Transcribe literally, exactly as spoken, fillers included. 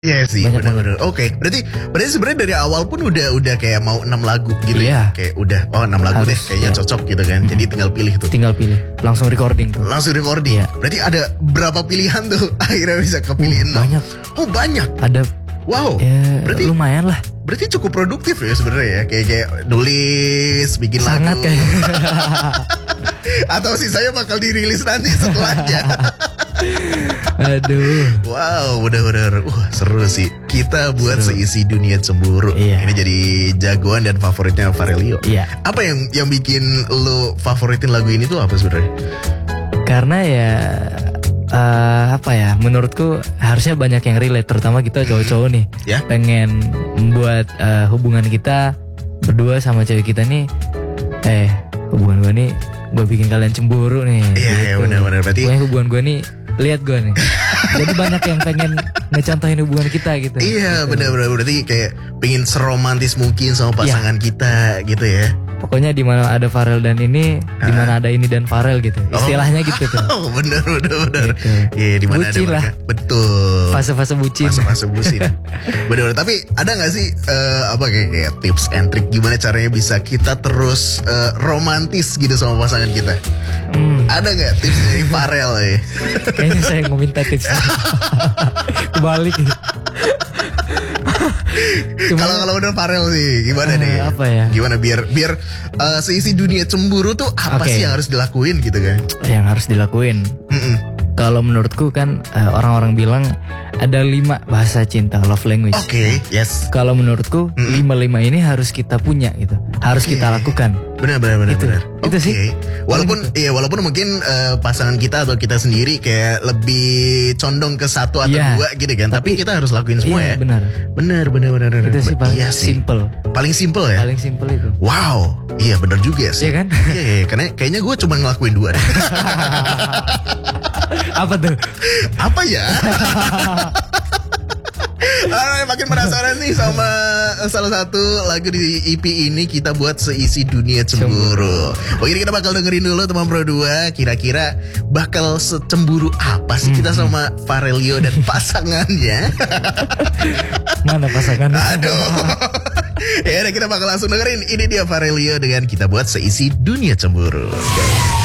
Iya sih, Banyak benar-benar. Oke, berarti berarti sebenarnya dari awal pun udah udah kayak mau enam lagu gitu Iya. ya. Kayak udah oh enam lagu deh Harus, kayaknya iya. cocok gitu kan. Jadi tinggal pilih tuh. Tinggal pilih, langsung recording tuh. Langsung recording. Iya. Berarti ada berapa pilihan tuh akhirnya bisa kepilih enam? Banyak. Oh, banyak. Ada Wow. ya, berarti lumayan lah. berarti cukup produktif ya sebenarnya ya. Kayak kayak nulis, bikin Sangat lagu. kayak. Atau sisanya bakal dirilis nanti setelahnya. Aduh. Wow, bener-bener Wah seru sih. Kita buat Seru. seisi dunia cemburu. Iya. Ini jadi jagoan dan favoritnya Farelio. Iya. Apa yang yang bikin lo favoritin lagu ini tuh apa sebenarnya? Karena ya eh, apa ya? Menurutku harusnya banyak yang relate, terutama kita cowok-cowok nih. Ya. Pengen membuat eh, hubungan kita berdua sama cewek kita nih. Eh, hubungan gue nih, gue bikin kalian cemburu nih. Iya, iya, Gitu. benar-benar. Berarti- Pokoknya hubungan gue nih, lihat gue nih. Jadi banyak yang pengen ngecontohin hubungan kita gitu. Iya, Gitu. benar-benar. Berarti kayak pengen seromantis mungkin sama pasangan kita gitu ya. Pokoknya di mana ada Farel dan ini, di mana ada ini dan Farel gitu. Istilahnya gitu tuh. Oh, bener bener bener. Gitu. Iya, di mana ada Bucin lah. mereka. Betul. Fase-fase bucin. Fase-fase bucin. Bener-bener. Tapi ada nggak sih eh, apa kayak, kayak tips and trick gimana caranya bisa kita terus eh, romantis gitu sama pasangan kita? Hmm, Ada nggak tips dari Farel ya? kayaknya saya mau minta tips. Kebalik. Cuma Kalau kalau udah Farel sih gimana Eh, nih? apa ya? Gimana biar biar eh, seisi dunia cemburu tuh apa Oke. sih yang harus dilakuin gitu kan? yang harus dilakuin. Mm-mm. Kalau menurutku kan eh, orang-orang bilang ada lima bahasa cinta, love language. Oke, yes. Kalau menurutku lima-lima ini harus kita punya gitu, harus Oke. kita lakukan. Benar benar benar Itu. benar. Itu Oke. sih. Walaupun iya walaupun mungkin eh, pasangan kita atau kita sendiri kayak lebih condong ke satu atau Iya. dua gitu kan. Tapi, kita harus lakuin semua Iya, ya. benar. Benar benar benar benar. Itu sih paling Iya sih. simple, Paling simple ya. paling simple itu. Wow. Iya benar juga sih. Iya kan? Iya, iya, karena kayaknya gue cuma ngelakuin dua deh. Apa tuh? Apa ya? Alright, makin penasaran nih sama salah satu lagu di E P ini kita buat seisi dunia cemburu. Oh ini kita bakal dengerin dulu teman Pro dua. Kira-kira bakal secemburu apa sih kita sama Farelio dan pasangannya? Mana pasangan? Aduh. Ya udah kita bakal langsung dengerin. Ini dia Farelio dengan kita buat seisi dunia cemburu.